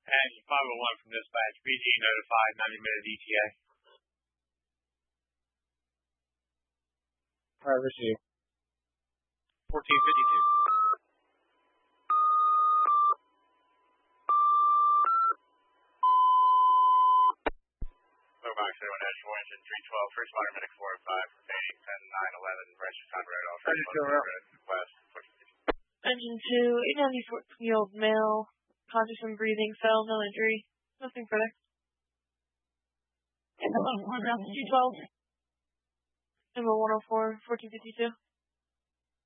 And 501 from dispatch, BG notified 90-minute ETA. Received. 1452. Box 01 National Engine 312, first water medic 405, remaining 10-9-11, Bryson Town Road, all west. Engine 2, 894-year-old male, conscious and breathing, fell, no injury, nothing further. 212, number 104, 1452.